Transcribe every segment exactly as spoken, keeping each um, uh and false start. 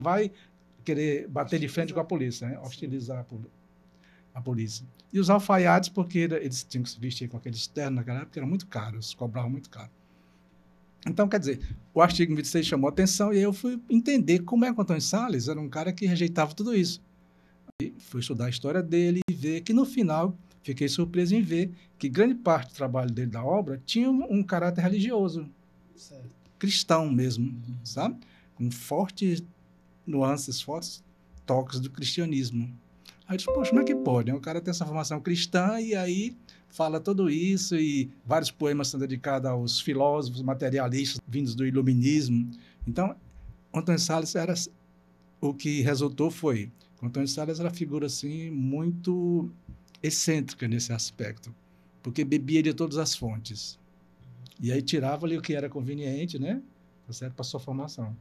vai querer bater de frente com a polícia, né? Hostilizar a, a polícia. E os alfaiates, porque eles tinham que se vestir com aqueles ternos naquela época, eram muito caros, cobravam muito caro. Então, quer dizer, o artigo vinte e seis chamou a atenção e aí eu fui entender como é que o Antônio Salles era um cara que rejeitava tudo isso. E fui estudar a história dele e ver que, no final, fiquei surpreso em ver que grande parte do trabalho dele, da obra, tinha um, um caráter religioso, certo. Cristão mesmo, uhum. Sabe? Com fortes nuances, fortes toques do cristianismo. Aí eu disse, poxa, como é que pode? O cara tem essa formação cristã e aí fala tudo isso e vários poemas são dedicados aos filósofos materialistas vindos do iluminismo. Então, Antônio Salles era... O que resultou foi... Antônio Salles era uma figura assim, muito excêntrica nesse aspecto, porque bebia de todas as fontes. E aí tirava ali o que era conveniente, né? Para a sua formação.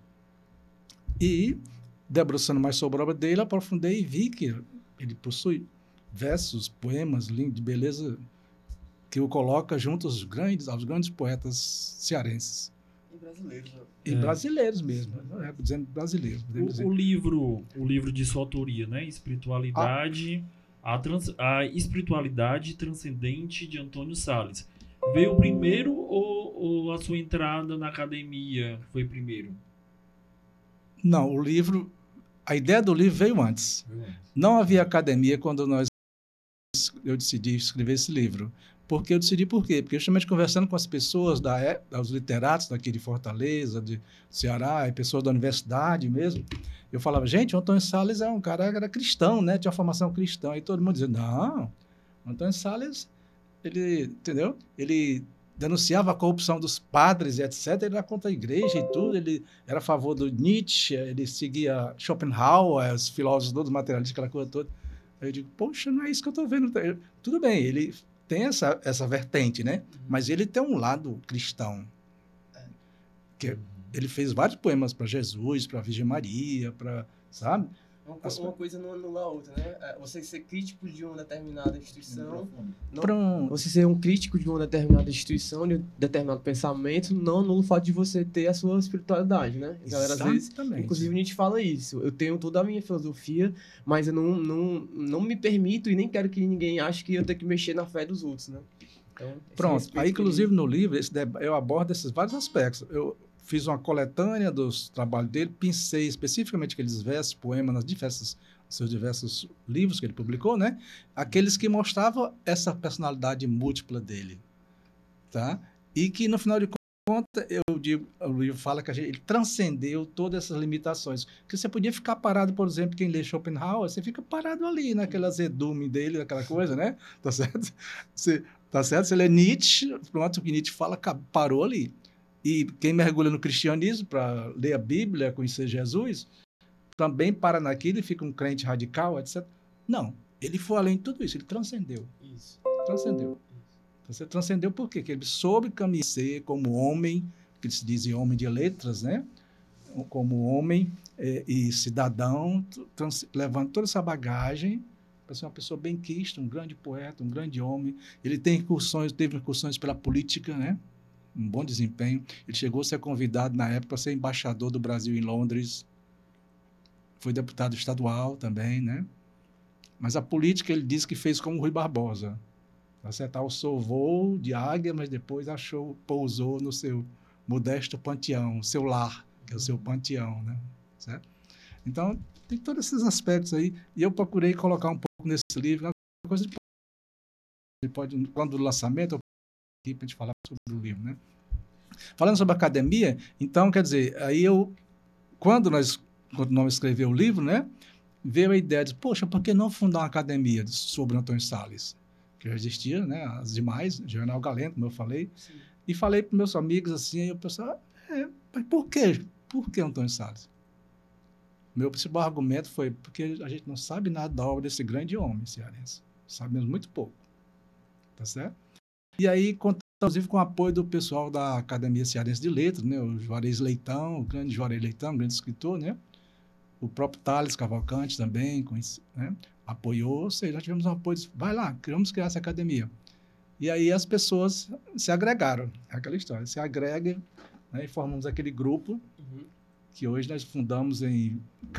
E, debruçando mais sobre a obra dele, aprofundei e vi que ele possui versos, poemas lindos, de beleza, que o coloca junto aos grandes, aos grandes poetas cearenses. E brasileiros. Né? E é. brasileiros mesmo, né? Dizendo brasileiros. O, dizer. o livro, o livro de sua autoria, né? Espiritualidade, ah. a, trans, a espiritualidade transcendente de Antônio Salles. Veio primeiro ou, ou a sua entrada na academia foi primeiro? Não, o livro, a ideia do livro veio antes. Veio antes. Não havia academia quando nós, eu decidi escrever esse livro. Porque eu decidi por quê? Porque justamente conversando com as pessoas, da, os literatos daqui de Fortaleza, de Ceará, e pessoas da universidade mesmo, eu falava, gente, o Antônio Salles é um cara que era cristão, né? Tinha uma formação cristã. E todo mundo dizia, não, o Antônio Salles, ele, entendeu? Ele denunciava a corrupção dos padres e etcétera. Ele era contra a igreja e tudo, ele era a favor do Nietzsche, ele seguia Schopenhauer, os filósofos todos materialistas, aquela coisa toda. Aí eu digo, poxa, não é isso que eu estou vendo. Tudo bem, ele... tem essa, essa vertente, né? Uhum. Mas ele tem um lado cristão. É. Que uhum. Ele fez vários poemas para Jesus, para a Virgem Maria, para, sabe? Uma, As... uma coisa não anula a outra, né? Você ser crítico de uma determinada instituição... Não, Pronto. Você ser um crítico de uma determinada instituição, de um determinado pensamento, não anula o fato de você ter a sua espiritualidade, né? A galera, às vezes, inclusive, a gente fala isso. Eu tenho toda a minha filosofia, mas eu não, não, não me permito e nem quero que ninguém ache que eu tenho que mexer na fé dos outros, né? Então, pronto. Aí, inclusive, no livro, esse, eu abordo esses vários aspectos. Eu fiz uma coletânea dos trabalhos dele, pensei especificamente aqueles versos, poemas, nas diversas, seus diversos livros que ele publicou, né? Aqueles que mostravam essa personalidade múltipla dele, tá? E que, no final de contas, eu digo, o livro fala que a gente, ele transcendeu todas essas limitações. Porque você podia ficar parado, por exemplo, quem lê Schopenhauer, você fica parado ali, naquele azedume dele, naquela coisa, né? Tá certo? Você, tá certo? Você lê Nietzsche, pronto, o que Nietzsche fala, parou ali. E quem mergulha no cristianismo para ler a Bíblia, conhecer Jesus, também para naquilo e fica um crente radical, etcétera. Não, ele foi além de tudo isso, ele transcendeu. Isso. Transcendeu. Isso. Você transcendeu por quê? Porque ele soube caminhar como homem, que se diz homem de letras, né? Como homem é, e cidadão, trans, levando toda essa bagagem para ser uma pessoa benquista, um grande poeta, um grande homem. Ele tem incursões, teve incursões pela política, né? Um bom desempenho. Ele chegou a ser convidado, na época, para ser embaixador do Brasil em Londres. Foi deputado estadual também, né? Mas a política, ele disse que fez como o Rui Barbosa. Acertar o seu voo de águia, mas depois achou, pousou no seu modesto panteão, seu lar, que é o seu panteão, né? Certo? Então, tem todos esses aspectos aí. E eu procurei colocar um pouco nesse livro. Uma coisa de... pode, quando o lançamento, aqui para a gente falar sobre o livro, né? Falando sobre a academia, então, quer dizer, aí eu, quando nós, quando nós escreveu o livro, né, veio a ideia de, poxa, por que não fundar uma academia sobre Antônio Salles? Que já existia, né, as demais, Jornal Galento, como eu falei, sim. E falei para meus amigos assim, aí o pessoal, é, mas por quê? Por que Antônio Salles? Meu principal argumento foi porque a gente não sabe nada da obra desse grande homem cearense, sabemos muito pouco, tá certo? E aí, inclusive com o apoio do pessoal da Academia Cearense de Letras, né? O Juarez Leitão, o grande Juarez Leitão, um grande escritor, né? O próprio Thales Cavalcante também, né? Apoiou, ou seja, nós tivemos um apoio, vai lá, vamos criar essa academia. E aí as pessoas se agregaram, é aquela história, se agregam, né? E formamos aquele grupo, uhum. que hoje nós fundamos em